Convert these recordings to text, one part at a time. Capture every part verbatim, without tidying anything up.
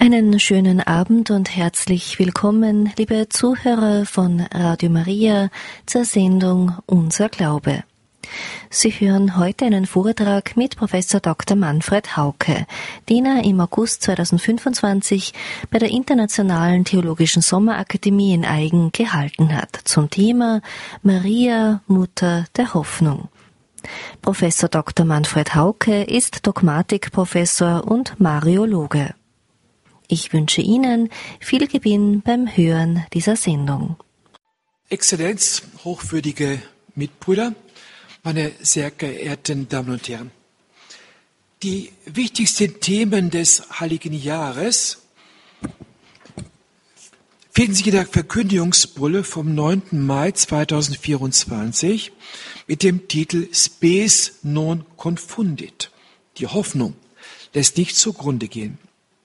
Einen schönen Abend und herzlich willkommen, liebe Zuhörer von Radio Maria, zur Sendung Unser Glaube. Sie hören heute einen Vortrag mit Professor Doktor Manfred Hauke, den er im August zweitausendfünfundzwanzig bei der Internationalen Theologischen Sommerakademie in Aigen gehalten hat, zum Thema Maria, Mutter der Hoffnung. Professor Doktor Manfred Hauke ist Dogmatikprofessor und Mariologe. Ich wünsche Ihnen viel Gewinn beim Hören dieser Sendung. Exzellenz, hochwürdige Mitbrüder, meine sehr geehrten Damen und Herren. Die wichtigsten Themen des Heiligen Jahres finden sich in der Verkündigungsbulle vom neunten Mai zweitausendvierundzwanzig mit dem Titel Spes non confundit. Die Hoffnung lässt nicht zugrunde gehen.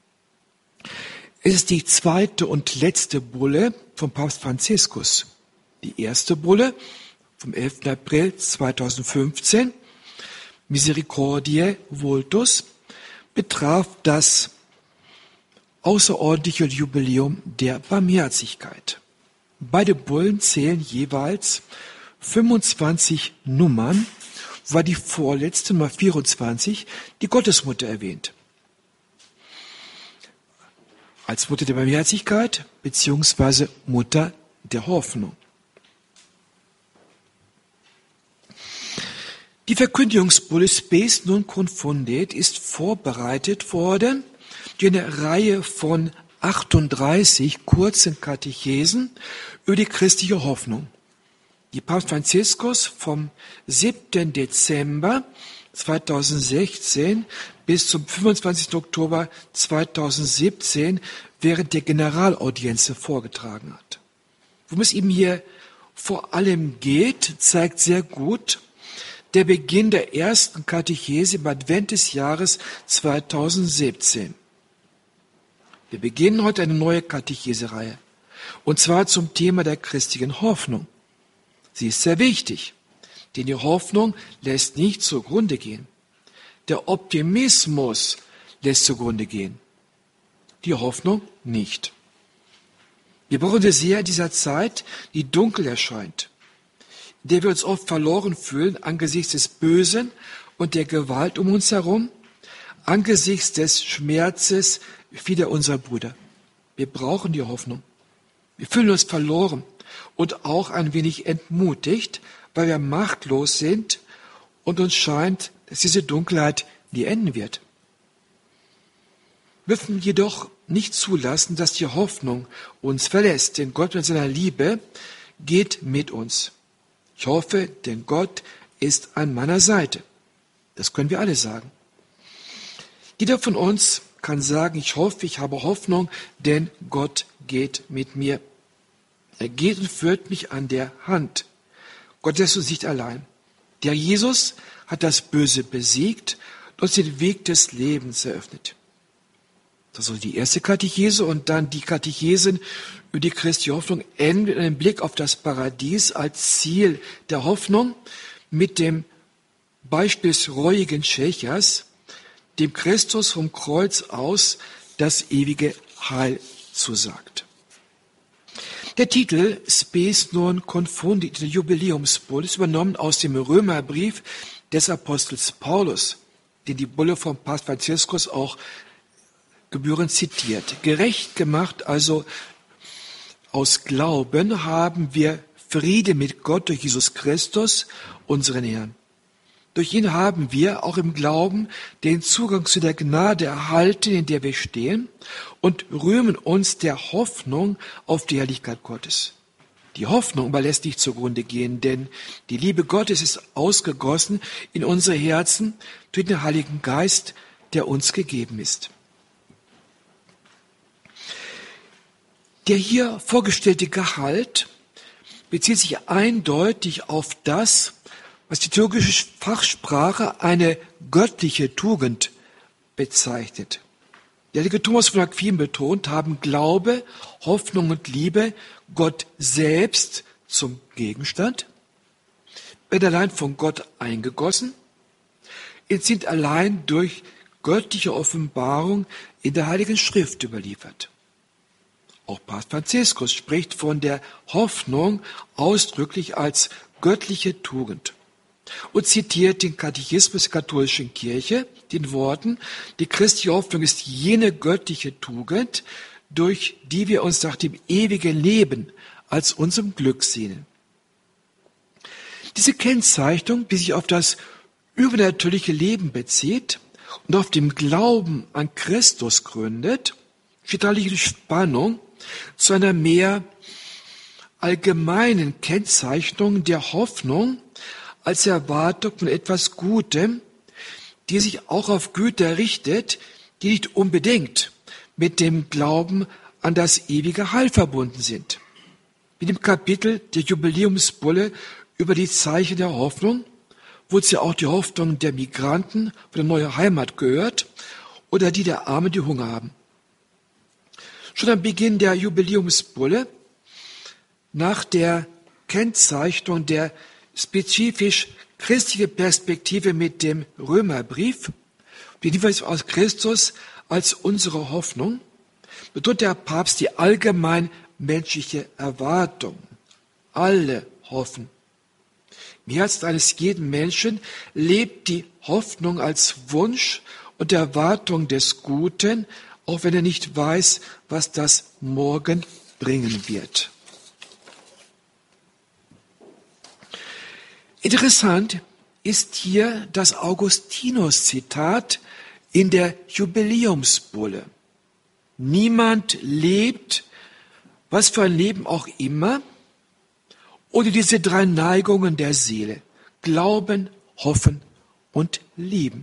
Es ist die zweite und letzte Bulle von Papst Franziskus. Die erste Bulle vom elften April zweitausendfünfzehn, Misericordiae Vultus, betraf das außerordentliche Jubiläum der Barmherzigkeit. Beide Bullen zählen jeweils fünfundzwanzig Nummern, wobei die vorletzte, Nummer vierundzwanzig, die Gottesmutter erwähnt. Als Mutter der Barmherzigkeit beziehungsweise Mutter der Hoffnung. Die Verkündigungsbulle Spes non confundit ist vorbereitet worden durch eine Reihe von achtunddreißig kurzen Katechesen über die christliche Hoffnung, die Papst Franziskus vom siebten Dezember zweitausendsechzehn bis zum fünfundzwanzigsten Oktober zweitausendsiebzehn während der Generalaudienz vorgetragen hat. Worum es ihm hier vor allem geht, zeigt sehr gut der Beginn der ersten Katechese im Advent des Jahres zweitausendsiebzehn. Wir beginnen heute eine neue Katechesereihe, und zwar zum Thema der christlichen Hoffnung. Sie ist sehr wichtig, denn die Hoffnung lässt nicht zugrunde gehen. Der Optimismus lässt zugrunde gehen, die Hoffnung nicht. Wir brauchen sie sehr in dieser Zeit, die dunkel erscheint, in der wir uns oft verloren fühlen angesichts des Bösen und der Gewalt um uns herum, angesichts des Schmerzes vieler unserer Brüder. Wir brauchen die Hoffnung. Wir fühlen uns verloren und auch ein wenig entmutigt, weil wir machtlos sind und uns scheint, dass diese Dunkelheit nie enden wird. Wir dürfen jedoch nicht zulassen, dass die Hoffnung uns verlässt, denn Gott mit seiner Liebe geht mit uns. Ich hoffe, denn Gott ist an meiner Seite. Das können wir alle sagen. Jeder von uns kann sagen, ich hoffe, ich habe Hoffnung, denn Gott geht mit mir. Er geht und führt mich an der Hand. Gott lässt uns nicht allein. Der Jesus hat das Böse besiegt und uns den Weg des Lebens eröffnet. Das ist die erste Katechese, und dann die Katechesen über die christliche Hoffnung enden mit einem Blick auf das Paradies als Ziel der Hoffnung mit dem Beispiel des reuigen Schächers, dem Christus vom Kreuz aus das ewige Heil zusagt. Der Titel Spes non confundit, der Jubiläumsbulle, ist übernommen aus dem Römerbrief des Apostels Paulus, den die Bulle von Papst Franziskus auch gebührend zitiert. Gerecht gemacht, also aus Glauben, haben wir Friede mit Gott durch Jesus Christus, unseren Herrn. Durch ihn haben wir auch im Glauben den Zugang zu der Gnade erhalten, in der wir stehen, und rühmen uns der Hoffnung auf die Herrlichkeit Gottes. Die Hoffnung aber lässt nicht zugrunde gehen, denn die Liebe Gottes ist ausgegossen in unsere Herzen durch den Heiligen Geist, der uns gegeben ist. Der hier vorgestellte Gehalt bezieht sich eindeutig auf das, was die türkische Fachsprache eine göttliche Tugend bezeichnet. Der heilige Thomas von Aquin betont, haben Glaube, Hoffnung und Liebe Gott selbst zum Gegenstand, werden allein von Gott eingegossen, sind allein durch göttliche Offenbarung in der Heiligen Schrift überliefert. Auch Papst Franziskus spricht von der Hoffnung ausdrücklich als göttliche Tugend und zitiert den Katechismus der katholischen Kirche, den Worten: Die christliche Hoffnung ist jene göttliche Tugend, durch die wir uns nach dem ewigen Leben als unserem Glück sehnen. Diese Kennzeichnung, die sich auf das übernatürliche Leben bezieht und auf dem Glauben an Christus gründet, steht eigentlich in Spannung zu einer mehr allgemeinen Kennzeichnung der Hoffnung als Erwartung von etwas Gutem, die sich auch auf Güter richtet, die nicht unbedingt mit dem Glauben an das ewige Heil verbunden sind. Wie dem Kapitel der Jubiläumsbulle über die Zeichen der Hoffnung, wozu ja auch die Hoffnung der Migranten für eine neue Heimat gehört oder die der Armen, die Hunger haben. Schon am Beginn der Jubiläumsbulle, nach der Kennzeichnung der spezifisch christliche Perspektive mit dem Römerbrief, den Hinweis aus Christus als unsere Hoffnung, betont der Papst die allgemein menschliche Erwartung. Alle hoffen. Im Herzen eines jeden Menschen lebt die Hoffnung als Wunsch und Erwartung des Guten, auch wenn er nicht weiß, was das morgen bringen wird. Interessant ist hier das Augustinus-Zitat in der Jubiläumsbulle. Niemand lebt, was für ein Leben auch immer, ohne diese drei Neigungen der Seele: Glauben, Hoffen und Lieben.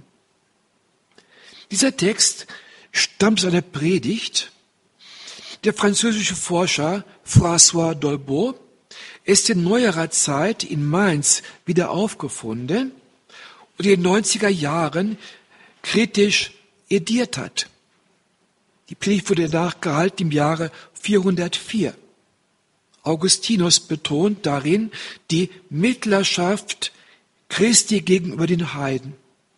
Dieser Text stammt aus einer Predigt. Der französische Forscher François Dolbeau ist in neuerer Zeit in Mainz wieder aufgefunden und in den neunziger Jahren kritisch ediert hat. Die Predigt wurde danach gehalten im Jahre vierhundertvier. Augustinus betont darin die Mittlerschaft Christi gegenüber den Heiden.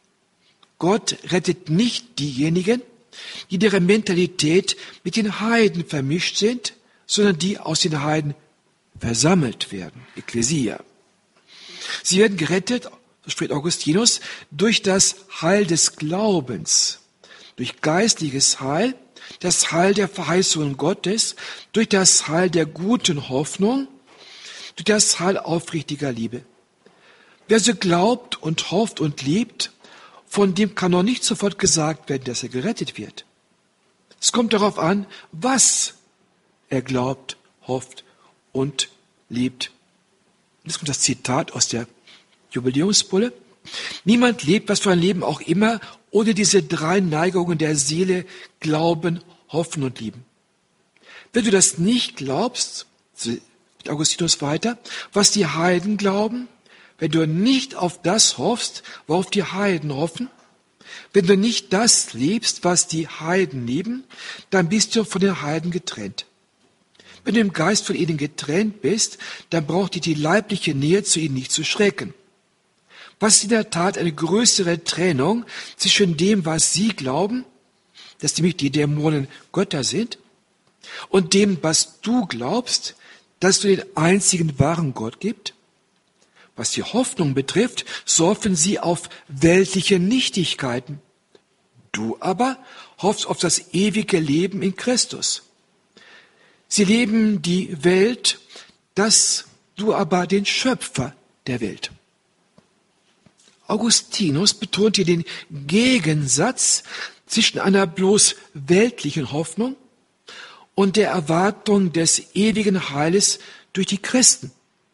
Gott rettet nicht diejenigen, die in ihrer Mentalität mit den Heiden vermischt sind, sondern die aus den Heiden versammelt werden, Ekklesia. Sie werden gerettet, so spricht Augustinus, durch das Heil des Glaubens, durch geistliches Heil, das Heil der Verheißungen Gottes, durch das Heil der guten Hoffnung, durch das Heil aufrichtiger Liebe. Wer so glaubt und hofft und liebt, von dem kann noch nicht sofort gesagt werden, dass er gerettet wird. Es kommt darauf an, was er glaubt, hofft und liebt. Jetzt kommt das Zitat aus der Jubiläumsbulle. Niemand lebt, was für ein Leben auch immer, ohne diese drei Neigungen der Seele: Glauben, Hoffen und Lieben. Wenn du das nicht glaubst, so geht Augustinus weiter, was die Heiden glauben, wenn du nicht auf das hoffst, worauf die Heiden hoffen, wenn du nicht das liebst, was die Heiden lieben, dann bist du von den Heiden getrennt. Wenn du im Geist von ihnen getrennt bist, dann braucht dir die leibliche Nähe zu ihnen nicht zu schrecken. Was ist in der Tat eine größere Trennung zwischen dem, was sie glauben, dass nämlich die Dämonen Götter sind, und dem, was du glaubst, dass es den einzigen wahren Gott gibt? Was die Hoffnung betrifft, so hoffen sie auf weltliche Nichtigkeiten. Du aber hoffst auf das ewige Leben in Christus. Sie leben die Welt, das du aber den Schöpfer der Welt. Augustinus betont hier den Gegensatz zwischen einer bloß weltlichen Hoffnung und der Erwartung des ewigen Heiles durch die Christen.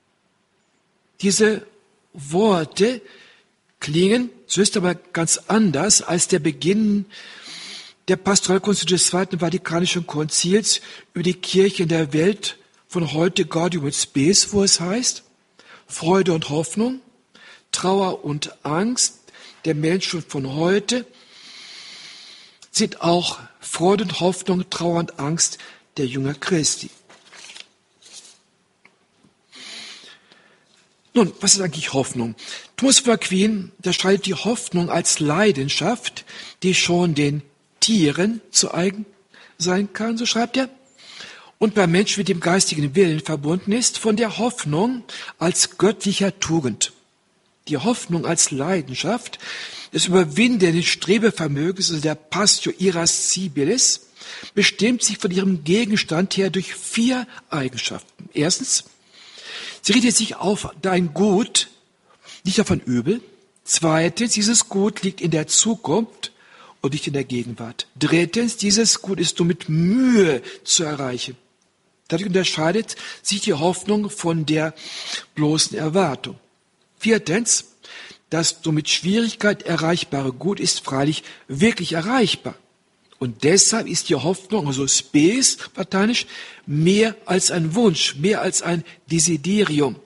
Diese Worte klingen, so ist aber ganz anders als der Beginn der Pastoralkonstitution des Zweiten Vatikanischen Konzils über die Kirche in der Welt von heute, Gaudium et Spes, wo es heißt: Freude und Hoffnung, Trauer und Angst der Menschen von heute sind auch Freude und Hoffnung, Trauer und Angst der Jünger Christi. Nun, was ist eigentlich Hoffnung? Thomas von Aquin unterscheidet die Hoffnung als Leidenschaft, die schon den Tieren zu eigen sein kann, so schreibt er, und beim Menschen mit dem geistigen Willen verbunden ist, von der Hoffnung als göttlicher Tugend. Die Hoffnung als Leidenschaft des überwindenden Strebevermögens, also der Passio irascibilis, bestimmt sich von ihrem Gegenstand her durch vier Eigenschaften. Erstens, sie richtet sich auf dein Gut, nicht auf ein Übel. Zweitens, dieses Gut liegt in der Zukunft und nicht in der Gegenwart. Drittens, dieses Gut ist nur mit Mühe zu erreichen. Dadurch unterscheidet sich die Hoffnung von der bloßen Erwartung. Viertens, das nur mit Schwierigkeit erreichbare Gut ist freilich wirklich erreichbar. Und deshalb ist die Hoffnung, also spes, lateinisch, mehr als ein Wunsch, mehr als ein Desiderium.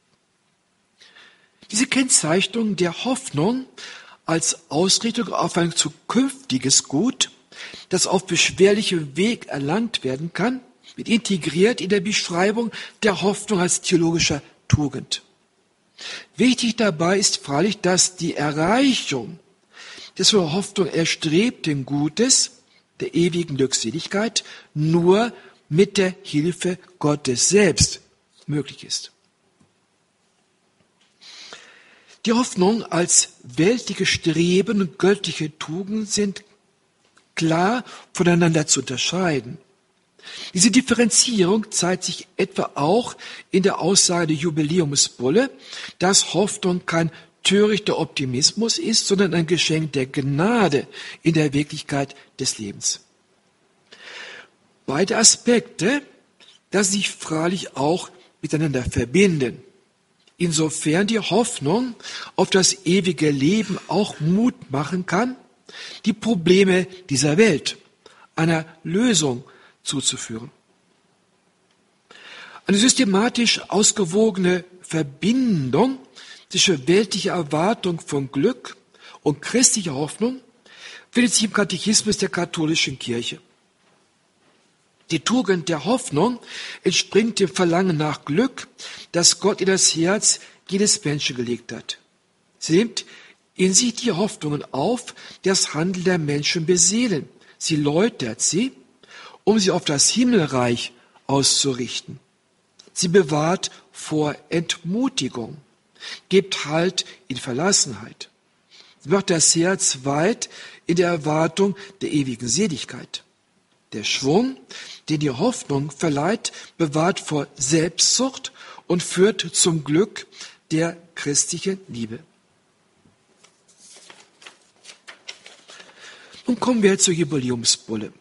Diese Kennzeichnung der Hoffnung als Ausrichtung auf ein zukünftiges Gut, das auf beschwerlichem Weg erlangt werden kann, wird integriert in der Beschreibung der Hoffnung als theologischer Tugend. Wichtig dabei ist freilich, dass die Erreichung des von Hoffnung erstrebten Gutes, der ewigen Glückseligkeit, nur mit der Hilfe Gottes selbst möglich ist. Die Hoffnung als weltliche Streben und göttliche Tugend sind klar voneinander zu unterscheiden. Diese Differenzierung zeigt sich etwa auch in der Aussage der Jubiläumsbulle, dass Hoffnung kein törichter Optimismus ist, sondern ein Geschenk der Gnade in der Wirklichkeit des Lebens. Beide Aspekte, dass sich freilich auch miteinander verbinden. Insofern die Hoffnung auf das ewige Leben auch Mut machen kann, die Probleme dieser Welt einer Lösung zuzuführen. Eine systematisch ausgewogene Verbindung zwischen weltlicher Erwartung von Glück und christlicher Hoffnung findet sich im Katechismus der katholischen Kirche. Die Tugend der Hoffnung entspringt dem Verlangen nach Glück, das Gott in das Herz jedes Menschen gelegt hat. Sie nimmt in sich die Hoffnungen auf, die das Handeln der Menschen beseelen. Sie läutert sie, um sie auf das Himmelreich auszurichten. Sie bewahrt vor Entmutigung, gibt Halt in Verlassenheit. Sie macht das Herz weit in der Erwartung der ewigen Seligkeit. Der Schwung, den die Hoffnung verleiht, bewahrt vor Selbstsucht und führt zum Glück der christlichen Liebe. Nun kommen wir zur Jubiläumsbulle.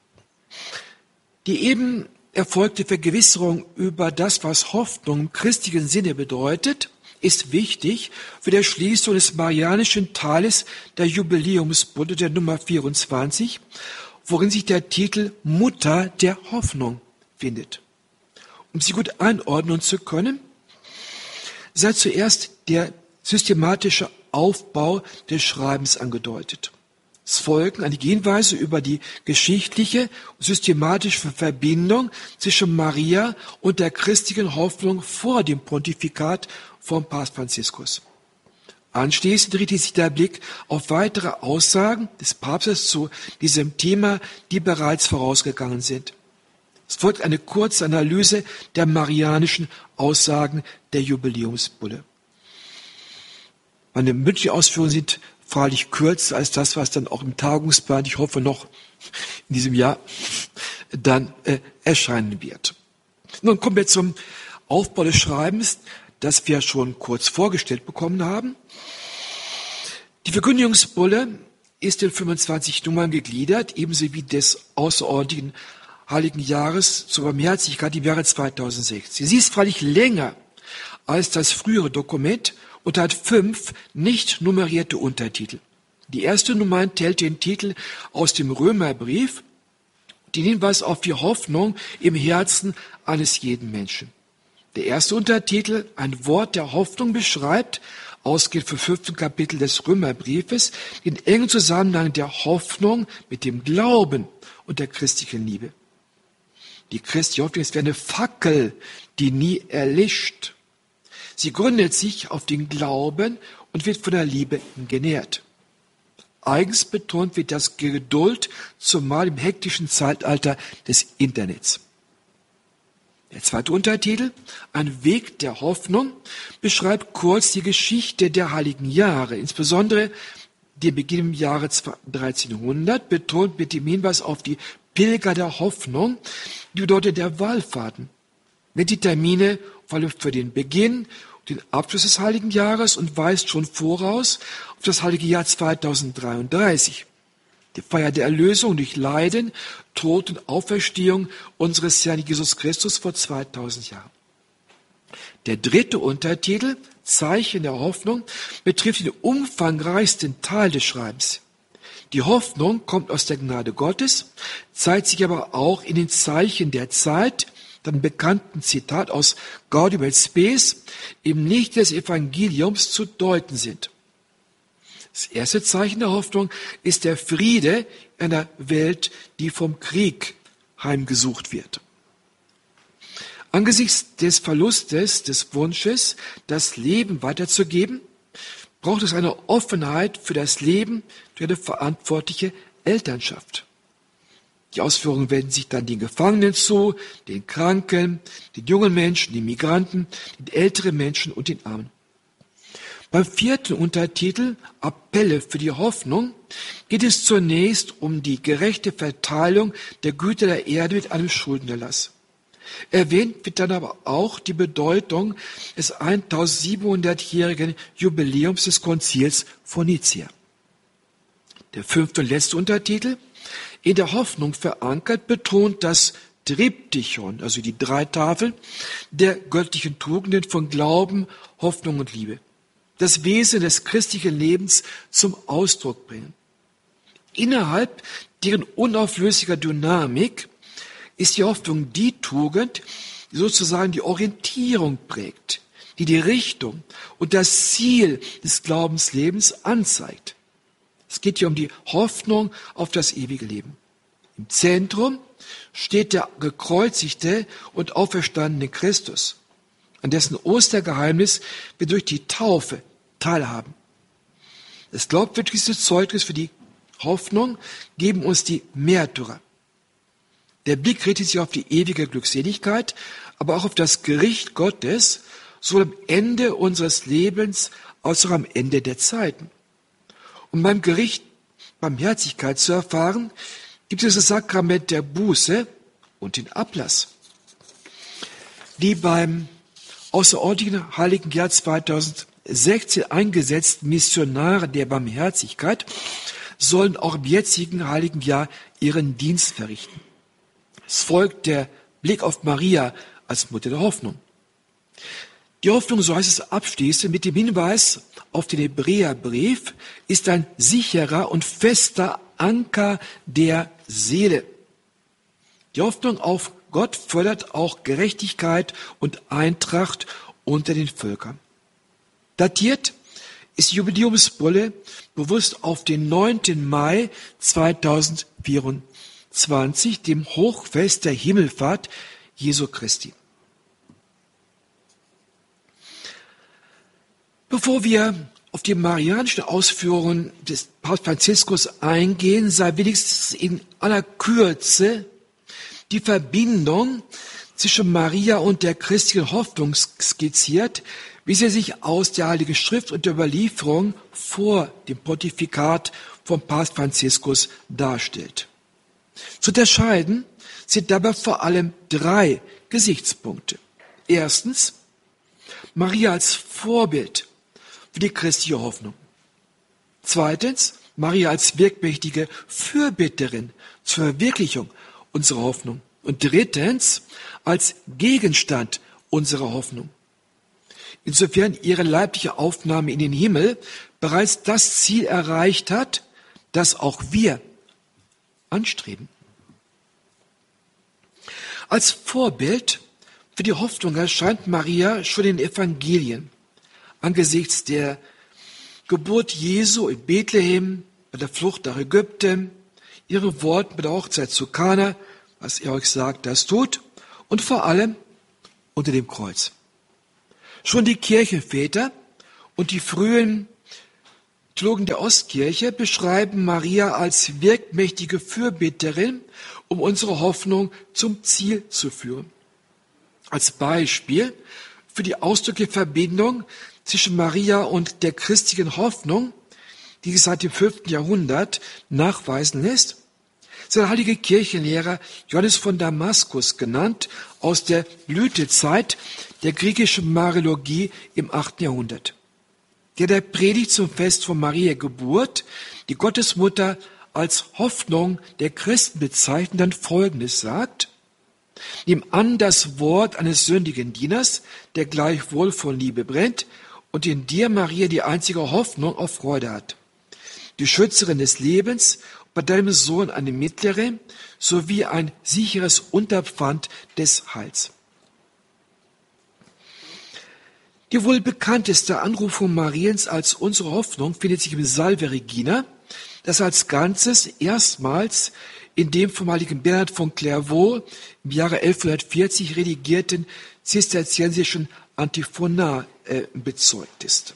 Die eben erfolgte Vergewisserung über das, was Hoffnung im christlichen Sinne bedeutet, ist wichtig für die Erschließung des marianischen Teiles der Jubiläumsbulle der Nummer vierundzwanzig, worin sich der Titel Mutter der Hoffnung findet. Um sie gut einordnen zu können, sei zuerst der systematische Aufbau des Schreibens angedeutet. Es folgen eine Hinweise über die geschichtliche und systematische Verbindung zwischen Maria und der christlichen Hoffnung vor dem Pontifikat von Papst Franziskus. Anschließend richtet sich der Blick auf weitere Aussagen des Papstes zu diesem Thema, die bereits vorausgegangen sind. Es folgt eine kurze Analyse der marianischen Aussagen der Jubiläumsbulle. Meine mündlichen Ausführungen sind freilich kürzer als das, was dann auch im Tagungsplan, ich hoffe noch in diesem Jahr, dann äh, erscheinen wird. Nun kommen wir zum Aufbau des Schreibens, das wir schon kurz vorgestellt bekommen haben. Die Verkündigungsbulle ist in fünfundzwanzig Nummern gegliedert, ebenso wie des außerordentlichen Heiligen Jahres zur Barmherzigkeit im Jahre zweitausendsechzehn. Sie ist freilich länger als das frühere Dokument und hat fünf nicht nummerierte Untertitel. Die erste Nummer enthält den Titel aus dem Römerbrief, den Hinweis auf die Hoffnung im Herzen eines jeden Menschen. Der erste Untertitel, ein Wort der Hoffnung, beschreibt, ausgehend vom fünften Kapitel des Römerbriefes, den engen Zusammenhang der Hoffnung mit dem Glauben und der christlichen Liebe. Die christliche Hoffnung ist wie eine Fackel, die nie erlischt. Sie gründet sich auf den Glauben und wird von der Liebe genährt. Eigens betont wird das Geduld, zumal im hektischen Zeitalter des Internets. Der zweite Untertitel, Ein Weg der Hoffnung, beschreibt kurz die Geschichte der heiligen Jahre, insbesondere den Beginn im Jahre dreizehnhundert, betont mit dem Hinweis auf die Pilger der Hoffnung, die bedeutet der Wallfahrten. Nennt die Termine vor allem für den Beginn und den Abschluss des heiligen Jahres und weist schon voraus auf das heilige Jahr zweitausenddreiunddreißig. Die Feier der Erlösung durch Leiden, Tod und Auferstehung unseres Herrn Jesus Christus vor zweitausend Jahren. Der dritte Untertitel, Zeichen der Hoffnung, betrifft den umfangreichsten Teil des Schreibens. Die Hoffnung kommt aus der Gnade Gottes, zeigt sich aber auch in den Zeichen der Zeit, dem bekannten Zitat aus Gaudium et Spes, im Licht des Evangeliums zu deuten sind. Das erste Zeichen der Hoffnung ist der Friede in einer Welt, die vom Krieg heimgesucht wird. Angesichts des Verlustes, des Wunsches, das Leben weiterzugeben, braucht es eine Offenheit für das Leben durch eine verantwortliche Elternschaft. Die Ausführungen wenden sich dann den Gefangenen zu, den Kranken, den jungen Menschen, den Migranten, den älteren Menschen und den Armen. Beim vierten Untertitel, Appelle für die Hoffnung, geht es zunächst um die gerechte Verteilung der Güter der Erde mit einem Schuldenerlass. Erwähnt wird dann aber auch die Bedeutung des eintausendsiebenhundertjährigen Jubiläums des Konzils von Nicäa. Der fünfte und letzte Untertitel, in der Hoffnung verankert, betont das Triptychon, also die drei Tafeln der göttlichen Tugenden von Glauben, Hoffnung und Liebe, das Wesen des christlichen Lebens zum Ausdruck bringen. Innerhalb deren unauflöslicher Dynamik ist die Hoffnung die Tugend, die sozusagen die Orientierung prägt, die die Richtung und das Ziel des Glaubenslebens anzeigt. Es geht hier um die Hoffnung auf das ewige Leben. Im Zentrum steht der gekreuzigte und auferstandene Christus, an dessen Ostergeheimnis wir durch die Taufe teilhaben. Das glaubwürdigste Zeugnis für die Hoffnung geben uns die Märtyrer. Der Blick richtet sich auf die ewige Glückseligkeit, aber auch auf das Gericht Gottes, sowohl am Ende unseres Lebens als auch am Ende der Zeiten. Um beim Gericht Barmherzigkeit zu erfahren, gibt es das Sakrament der Buße und den Ablass. Die beim außerordentlichen heiligen Jahr zweitausendsechzehn eingesetzten Missionare der Barmherzigkeit sollen auch im jetzigen heiligen Jahr ihren Dienst verrichten. Es folgt der Blick auf Maria als Mutter der Hoffnung. Die Hoffnung, so heißt es abschließend, mit dem Hinweis auf den Hebräerbrief, ist ein sicherer und fester Anker der Seele. Die Hoffnung auf Gott fördert auch Gerechtigkeit und Eintracht unter den Völkern. Datiert ist die Jubiläumsbulle bewusst auf den neunten Mai zweitausendvierundzwanzig, dem Hochfest der Himmelfahrt Jesu Christi. Bevor wir auf die marianischen Ausführungen des Papst Franziskus eingehen, sei wenigstens in aller Kürze die Verbindung zwischen Maria und der christlichen Hoffnung skizziert, wie sie sich aus der Heiligen Schrift und der Überlieferung vor dem Pontifikat von Papst Franziskus darstellt. Zu unterscheiden sind dabei vor allem drei Gesichtspunkte. Erstens, Maria als Vorbild für die christliche Hoffnung. Zweitens, Maria als wirkmächtige Fürbitterin zur Verwirklichung unserer Hoffnung. Und drittens, als Gegenstand unserer Hoffnung. Insofern ihre leibliche Aufnahme in den Himmel bereits das Ziel erreicht hat, das auch wir anstreben. Als Vorbild für die Hoffnung erscheint Maria schon in den Evangelien. Angesichts der Geburt Jesu in Bethlehem, bei der Flucht nach Ägypten, ihre Worte bei der Hochzeit zu Kana, was er euch sagt, das tut, und vor allem unter dem Kreuz. Schon die Kirchenväter und die frühen Theologen der Ostkirche beschreiben Maria als wirkmächtige Fürbitterin, um unsere Hoffnung zum Ziel zu führen. Als Beispiel für die ausdrückliche Verbindung zwischen Maria und der christlichen Hoffnung, die sich seit dem fünften Jahrhundert nachweisen lässt, ist der heilige Kirchenlehrer Johannes von Damaskus genannt, aus der Blütezeit der griechischen Mariologie im achten Jahrhundert. Der der Predigt zum Fest von Maria Geburt, die Gottesmutter als Hoffnung der Christen bezeichnet, dann Folgendes sagt: Nimm an das Wort eines sündigen Dieners, der gleichwohl von Liebe brennt und in dir, Maria, die einzige Hoffnung auf Freude hat. Die Schützerin des Lebens, bei deinem Sohn eine mittlere, sowie ein sicheres Unterpfand des Heils. Die wohl bekannteste Anrufung Mariens als unsere Hoffnung findet sich im Salve Regina, das als Ganzes erstmals in dem vom heiligen Bernhard von Clairvaux im Jahre elfhundertvierzig redigierten zisterziensischen Antiphona äh, bezeugt ist.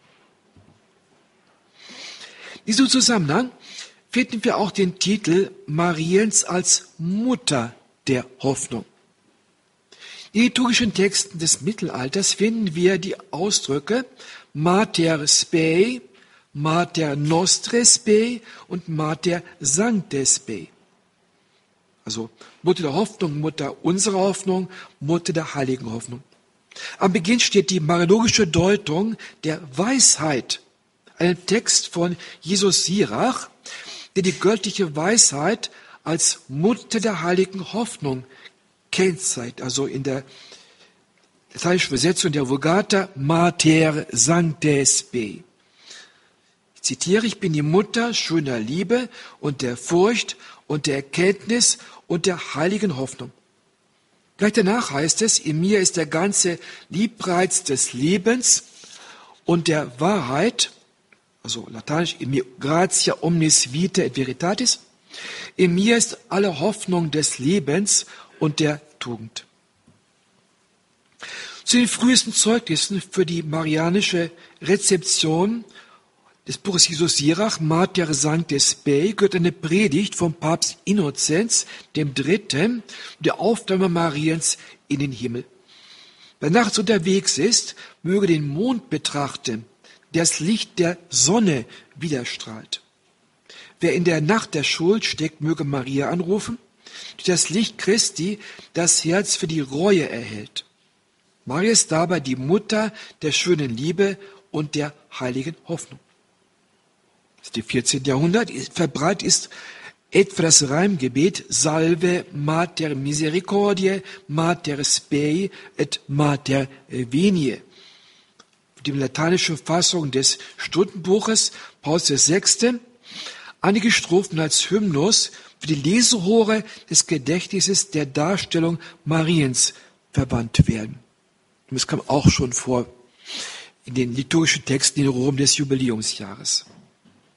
In diesem Zusammenhang finden wir auch den Titel Mariens als Mutter der Hoffnung. In liturgischen Texten des Mittelalters finden wir die Ausdrücke Mater Spei, Mater Nostre Spei und Mater Sancte Spei. Also Mutter der Hoffnung, Mutter unserer Hoffnung, Mutter der heiligen Hoffnung. Am Beginn steht die mariologische Deutung der Weisheit, ein Text von Jesus Sirach, der die göttliche Weisheit als Mutter der heiligen Hoffnung kennzeichnet, also in der lateinischen Übersetzung der Vulgata Mater Sancte Spei. Ich zitiere: Ich bin die Mutter schöner Liebe und der Furcht und der Erkenntnis und der heiligen Hoffnung. Gleich danach heißt es: In mir ist der ganze Liebreiz des Lebens und der Wahrheit, also lateinisch, in mir gratia omnis vitae et veritatis. In mir ist alle Hoffnung des Lebens und der Tugend. Zu den frühesten Zeugnissen für die marianische Rezeption des Buches Jesus Sirach, Mater Sancte Spei, gehört eine Predigt vom Papst Innozenz dem Dritten, der Aufnahme Mariens in den Himmel. Wer nachts unterwegs ist, möge den Mond betrachten, der das Licht der Sonne widerstrahlt. Wer in der Nacht der Schuld steckt, möge Maria anrufen, durch das Licht Christi das Herz für die Reue erhält. Maria ist dabei die Mutter der schönen Liebe und der heiligen Hoffnung. Das ist im vierzehnten Jahrhundert. Verbreitet ist etwa das Reimgebet Salve Mater Misericordiae, Mater Spei et Mater Veniae. Die lateinische Fassung des Stundenbuches Paulus der Sechste. Einige Strophen als Hymnus für die Lesehore des Gedächtnisses der Darstellung Mariens verwandt werden. Und das kam auch schon vor in den liturgischen Texten in Rom des Jubiläumsjahres.